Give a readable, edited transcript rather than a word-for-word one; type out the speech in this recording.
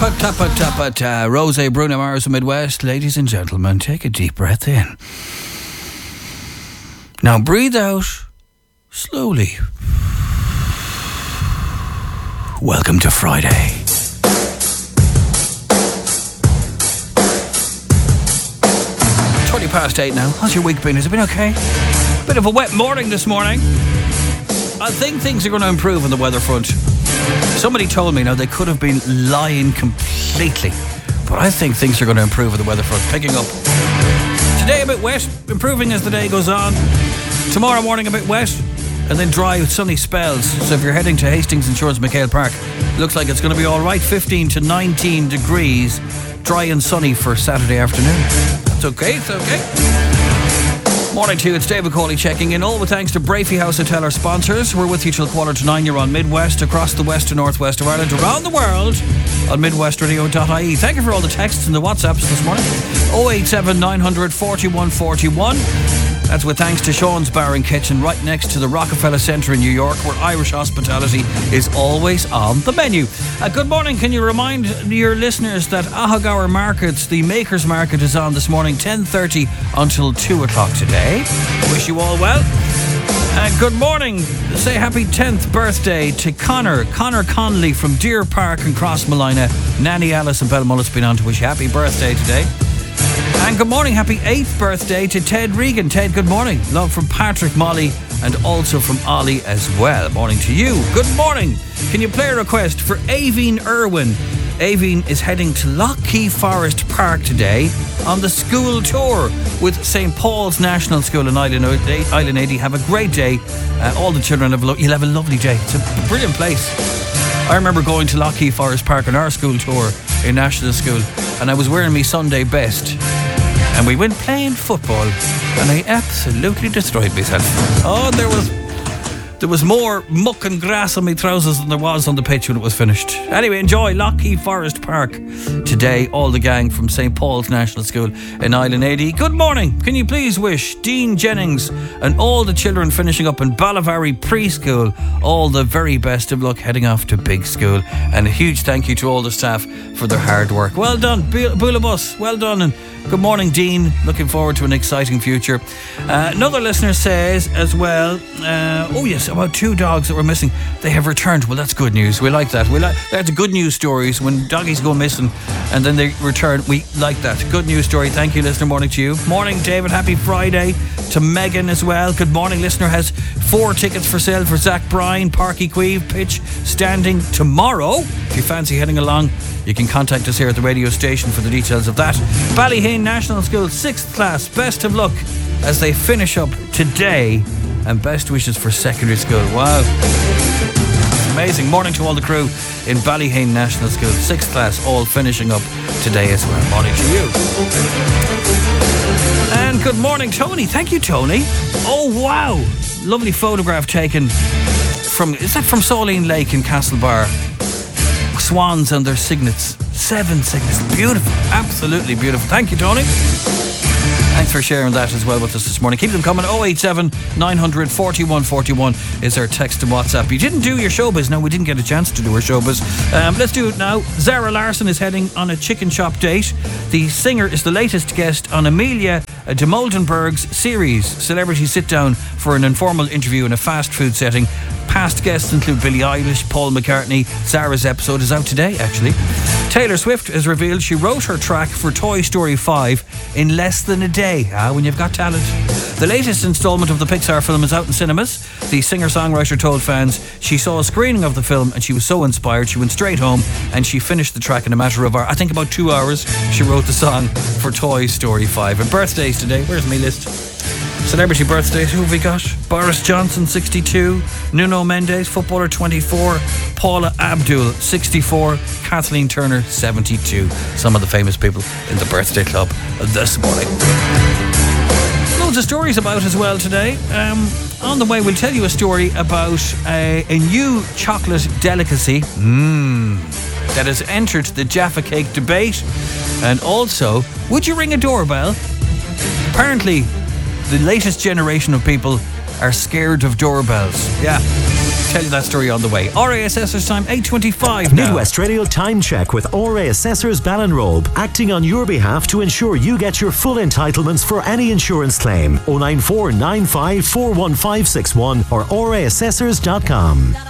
Tappa. Rose, Bruno Mars, Midwest. Ladies and gentlemen, take a deep breath in. Now breathe out slowly. Welcome to Friday. Past 8 now. How's your week been? Has it been okay? Bit of a wet morning this morning. I think things are going to improve on the weather front. Somebody told me now they could have been lying completely, but I think things are going to improve on the weather front. Picking up. Today a bit wet, improving as the day goes on. Tomorrow morning a bit wet, and then dry with sunny spells. So if you're heading to Hastings Insurance McHale Park, looks like it's going to be alright. 15 to 19 degrees. Dry and sunny for Saturday afternoon. It's okay. Morning to you, it's David Cawley checking in. All with thanks to Brafey House Hotel, our sponsors. We're with you till 8:45. You're on Midwest, across the west and northwest of Ireland, around the world on midwestradio.ie. Thank you for all the texts and the WhatsApps this morning. 087 900 4141. That's with thanks to Sean's Bar and Kitchen, right next to the Rockefeller Centre in New York, where Irish hospitality is always on the menu. Good morning. Can you remind your listeners that Ahagower Markets, the Makers Market, is on this morning, 10:30 until 2 o'clock today. Wish you all well. Good morning. Say happy 10th birthday to Connor Connolly from Deer Park and Crossmolina. Nanny Alice and Belmullet's been on to wish you happy birthday today. And good morning, happy 8th birthday to Ted Regan. Ted, good morning. Love from Patrick, Molly, and also from Ollie as well. Morning to you. Good morning. Can you play a request for Aveen Irwin? Aveen is heading to Lockheed Forest Park today on the school tour with St. Paul's National School in Island 80. Have a great day. All the children you'll have a lovely day. It's a brilliant place. I remember going to Lockheed Forest Park on our school tour in National School, and I was wearing my Sunday best. And we went playing football, and I absolutely destroyed myself. Oh, there was more muck and grass on my trousers than there was on the pitch when it was finished. Anyway, enjoy Lockheed Forest Park today. All the gang from St. Paul's National School in Island 80. Good morning. Can you please wish Dean Jennings and all the children finishing up in Ballavary Preschool all the very best of luck heading off to big school. And a huge thank you to all the staff for their hard work. Well done, Boolabus. Well done. And good morning, Dean. Looking forward to an exciting future. Another listener says as well, oh yes, about 2 dogs that were missing. They have returned. Well, that's good news. We like that. That's good news stories when doggies go missing and then they return. We like that. Good news story. Thank you, listener. Morning to you. Morning, David. Happy Friday to Megan as well. Good morning. Listener has 4 tickets for sale for Zach Bryan, Parky Queeve pitch standing tomorrow. If you fancy heading along, you can contact us here at the radio station for the details of that. Ballyhane National School 6th class, best of luck as they finish up today, and best wishes for secondary school. Wow, amazing. Morning to all the crew in Ballyhane National School 6th class, all finishing up today as well. Morning to you. And good morning, Tony. Thank you, Tony. Oh wow, lovely photograph taken from Saugleen Lake in Castlebar. Swans and their cygnets. 7 cygnets. Beautiful. Absolutely beautiful. Thank you, Tony. Thanks for sharing that as well with us this morning. Keep them coming. 087 900 4141 is our text and WhatsApp. You didn't do your showbiz. No, we didn't get a chance to do our showbiz. Let's do it now. Zara Larsson is heading on a chicken shop date. The singer is the latest guest on Amelia de Moldenberg's series, Celebrity Sit Down, for an informal interview in a fast food setting. Past guests include Billie Eilish, Paul McCartney. Zara's episode is out today, actually. Taylor Swift has revealed she wrote her track for Toy Story 5 in less than a day. When you've got talent. The latest installment of the Pixar film is out in cinemas. The singer-songwriter told fans she saw a screening of the film and she was so inspired she went straight home and she finished the track in a matter of, I think, about 2 hours. She wrote the song for Toy Story 5. And birthdays today, where's my list? Celebrity birthdays, who have we got? Boris Johnson, 62. Nuno Mendes, footballer, 24. Paula Abdul, 64. Kathleen Turner, 72. Some of the famous people in the birthday club this morning. Loads of stories about as well today. On the way, we'll tell you a story about a new chocolate delicacy that has entered the Jaffa Cake debate. And also, would you ring a doorbell? Apparently, the latest generation of people are scared of doorbells. Yeah. tell you that story on the way. RA Assessors time, 8:25 now. Midwest Radio Time Check with RA Assessors Ballinrobe, acting on your behalf to ensure you get your full entitlements for any insurance claim. 094 95 41561 or raassessors.com.